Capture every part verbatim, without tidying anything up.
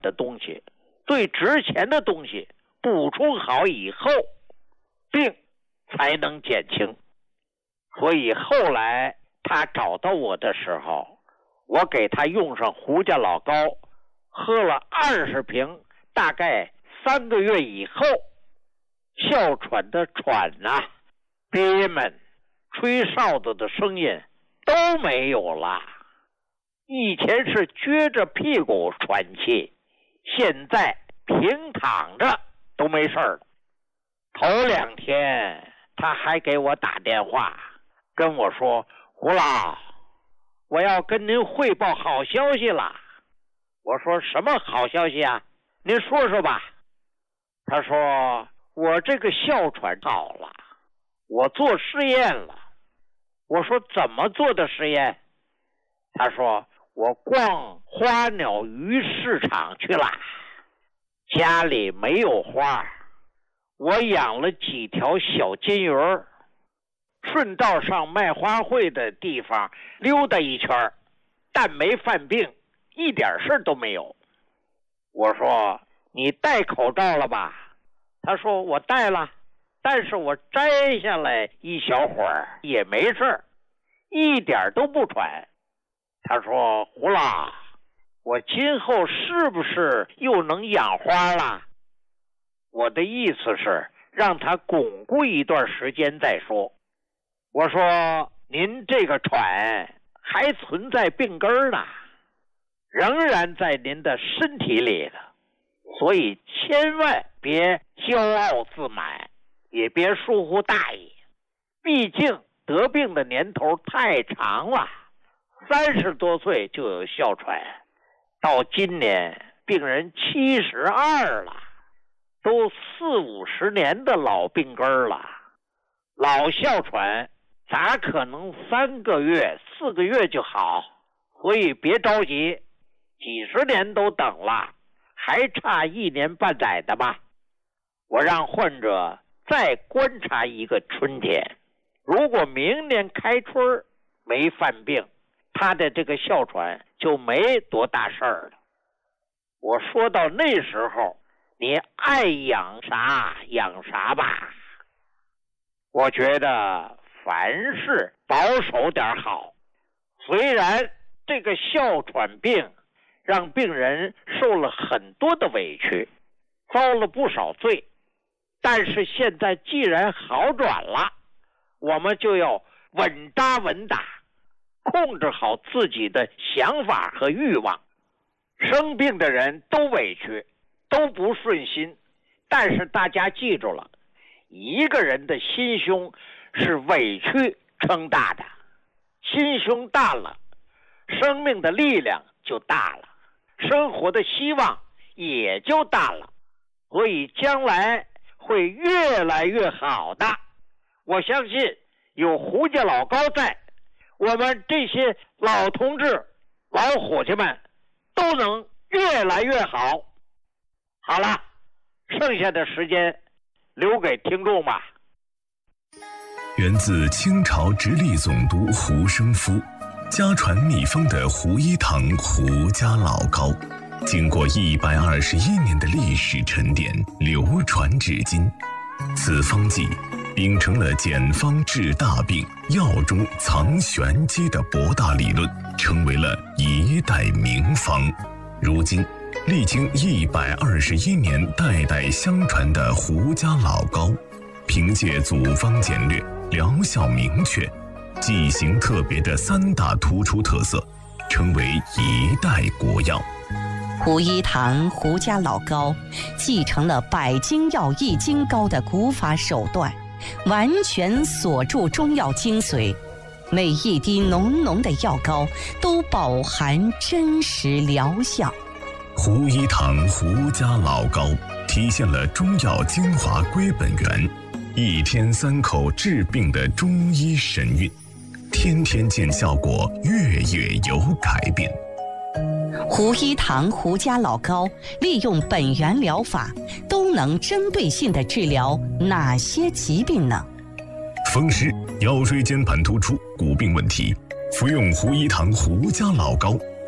的东西，最值钱的东西补充好以后，病才能减轻。所以后来他找到我的时候，我给他用上胡家老膏，喝了二十瓶，大概三个月以后，哮喘的喘啊、憋闷、吹哨子的声音都没有了。以前是撅着屁股喘气，现在平躺着都没事儿。头两天他还给我打电话，跟我说：“胡老，我要跟您汇报好消息了。”我说：“什么好消息啊？您说说吧。”他说：“我这个哮喘好了，我做实验了。”我说：“怎么做的实验？”他说：“我逛花鸟鱼市场去了，家里没有花，我养了几条小金鱼儿，顺道上卖花卉的地方溜达一圈，但没犯病，一点事都没有。”我说：“你戴口罩了吧？”他说：“我戴了，但是我摘下来一小会儿也没事，一点都不喘。”他说：“胡老，我今后是不是又能养花了？”我的意思是让他巩固一段时间再说。我说：“您这个喘还存在病根呢，仍然在您的身体里的，所以千万别骄傲自满，也别疏忽大意。毕竟得病的年头太长了，三十多岁就有哮喘，到今年病人七十二了，都四五十年的老病根了。老哮喘咋可能三个月四个月就好？所以别着急，几十年都等了，还差一年半载的吧。我让患者再观察一个春天，如果明年开春没犯病，他的这个哮喘就没多大事儿了。我说到那时候，你爱养啥养啥吧。我觉得凡事保守点好。虽然这个哮喘病让病人受了很多的委屈，遭了不少罪，但是现在既然好转了，我们就要稳扎稳打，控制好自己的想法和欲望。生病的人都委屈，都不顺心，但是大家记住了，一个人的心胸是委屈撑大的，心胸大了，生命的力量就大了，生活的希望也就大了，所以将来会越来越好的。我相信有胡家老高在，我们这些老同志老伙计们都能越来越好。好了，剩下的时间留给听众吧。 源自清朝直隶总督胡生夫，家传秘方的胡一堂胡家老膏，经过一百二十一年的历史沉淀，流传至今。此方剂秉承了简方治大病、药中藏玄机的博大理论，成为了一代名方。如今历经一百二十一年代代相传的胡家老膏，凭借组方简略、疗效明确、剂型特别的三大突出特色，成为一代国药。 胡一堂胡家老膏继承了百金药益精膏的古法手段，完全锁住中药精髓，每一滴浓浓的药膏都饱含真实疗效。 胡一堂胡家老膏体现了中药精华归本源，一天三口治病的中医神韵，天天见效果，月月有改变。 胡一堂胡家老膏利用本源疗法，都能针对性地治疗哪些疾病呢？ 风湿、腰椎间盘突出、骨病问题，服用胡一堂胡家老膏，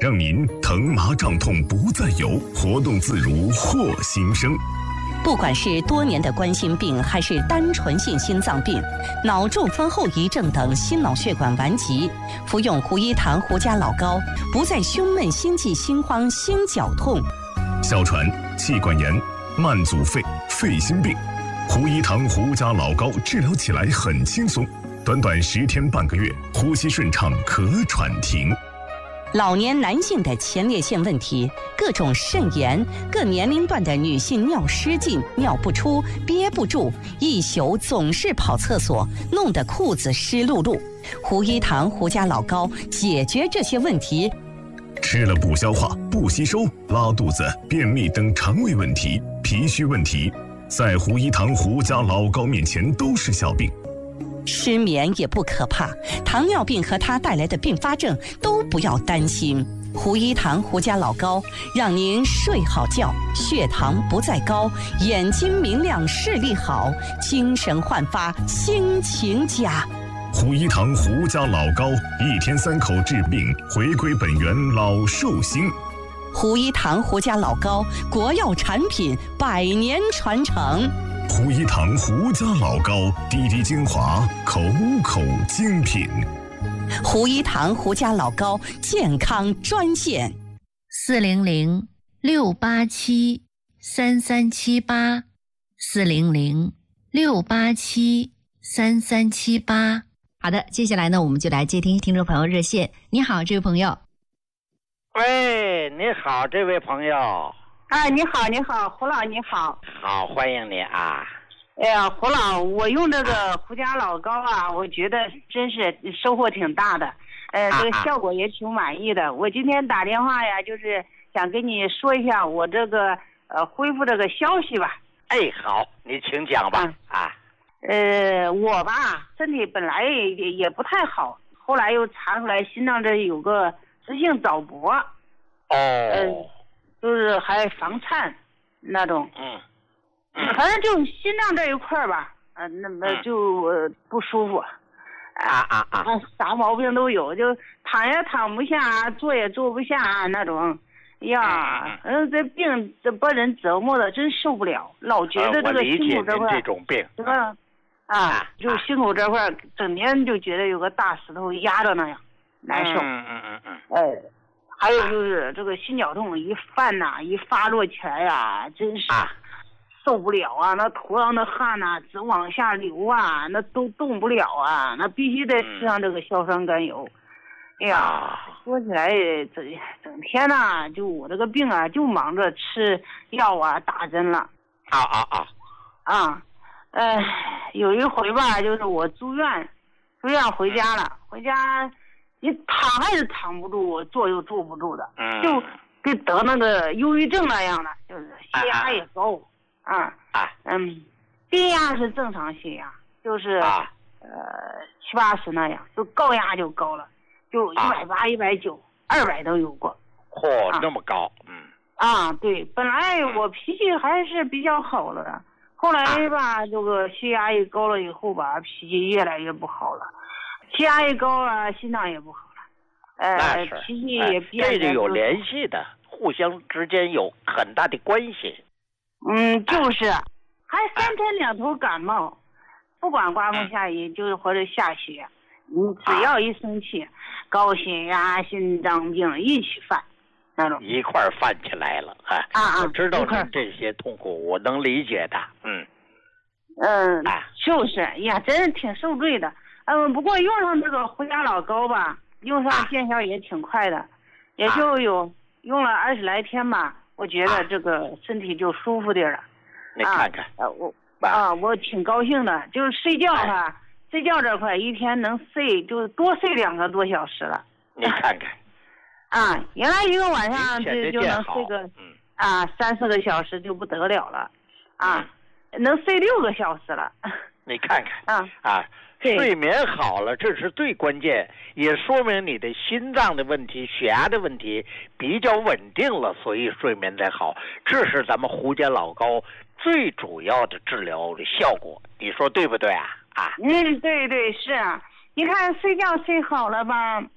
让您疼麻胀痛不再有，活动自如获新生。 不管是多年的冠心病，还是单纯性心脏病、脑中风后遗症等心脑血管顽疾，服用胡一堂胡家老膏，不再胸闷、心悸、心慌、心绞痛。 哮喘、气管炎、慢阻肺、肺心病，胡一堂胡家老膏治疗起来很轻松，短短十天半个月，呼吸顺畅，咳喘停。 老年男性的前列腺问题，各种肾炎，各年龄段的女性尿失禁、尿不出、憋不住，一宿总是跑厕所，弄得裤子湿漉漉。胡一堂胡家老膏解决这些问题。 吃了不消化、不吸收、拉肚子、便秘等肠胃问题、脾虚问题，在胡一堂胡家老膏面前都是小病。 失眠也不可怕，糖尿病和它带来的并发症都不要担心。胡一堂胡家老膏让您睡好觉，血糖不再高，眼睛明亮，视力好，精神焕发，心情佳。 胡一堂胡家老膏，一天三口治病，回归本源，老寿星。 胡一堂胡家老膏，国药产品，百年传承。 胡一堂胡家老膏，滴滴精华，口口精品。 胡一堂胡家老膏健康专线： 四零零六八七三三七八，四零零六八七三三七八。 好的，接下来呢，我们就来接听听众朋友热线。你好，这位朋友。 喂，你好，这位朋友。 哎，你好，你好，胡老，你好。 好，欢迎你啊。 哎呀，胡老，我用这个胡家老膏啊，我觉得真是收获挺大的，呃，这个效果也挺满意的。我今天打电话呀，就是想跟你说一下我这个呃恢复这个消息吧。 哎，好，你请讲吧。嗯、啊。 呃，我吧，身体本来也也不太好，后来又查出来心脏这有个直性早搏。哦。呃就是还房颤那种， 嗯， 嗯反正就心脏这一块吧，呃，那么就、呃、不舒服， 啊啊啊， 啥毛病都有，就躺也躺不下，坐也坐不下那种，呀，嗯，这病这把人折磨的真受不了，老觉得这个心口这块， 这种病， 这个啊，就心口这块整天就觉得有个大石头压着那样，难受， 嗯嗯嗯嗯， 哎。还有就是这个心绞痛一犯呐、啊，一发作起来呀、啊，真是受不了啊！那头上的汗呐、啊，直往下流啊，那都动不了啊，那必须得吃上这个硝酸甘油。哎呀，说起来整整天呐、啊，就我这个病啊，就忙着吃药啊、打针了。 啊啊啊！ 啊，呃，有一回吧，就是我住院，住院回家了，回家。你躺还是躺不住，坐又坐不住的， 嗯、 就跟得那个忧郁症那样的，就是血压也高，啊， 啊嗯，低压是正常血压，就是、 啊、 呃七八十那样，就高压就高了，就一百八、一百九、二百都有过。 嚯、啊，那么高，嗯。 啊，对，本来我脾气还是比较好了的，后来吧，啊、这个血压一高了以后吧，脾气越来越不好了。血压一高啊，心脏也不好了，呃，脾气也变得、 哎、这就有联系的，互相之间有很大的关系。 嗯，就是，哎、还三天两头感冒，不管刮风下雨，就是或者下雪，你只要一生气，啊、高血压、心脏病一起犯，那种一块犯起来了，哎， 啊啊， 我知道你这些痛苦，我能理解的，嗯， 嗯，啊、就是呀，真是挺受罪的。嗯，不过用上这个胡家老膏吧，用上见效也挺快的，啊、也就有用了二十来天吧，我觉得这个身体就舒服点了。 你看看， 啊，我啊，我挺高兴的，就是睡觉哈、 哎， 睡觉这块一天能睡就多睡两个多小时了。 你看看， 啊，原来一个晚上就就能睡个、嗯、啊三四个小时就不得了了，啊，嗯、能睡六个小时了。 你看看， 啊啊。睡眠好了，这是最关键，也说明你的心脏的问题、血压的问题比较稳定了，所以睡眠才好。这是咱们胡家老膏最主要的治疗的效果，你说对不对啊？啊， 嗯，对对是啊。你看睡觉睡好了吧，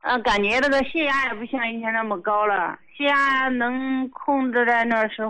啊，感觉这个血压也不像以前那么高了，血压能控制在那时候。